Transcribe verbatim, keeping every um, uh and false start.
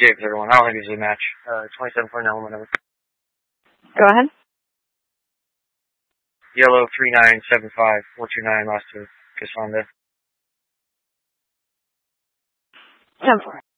James, everyone. I don't think this is a match. Uh, twenty-seven forty-nine, whatever. Go ahead. Yellow three nine seven five four two nine, last to Cassandra. ten four.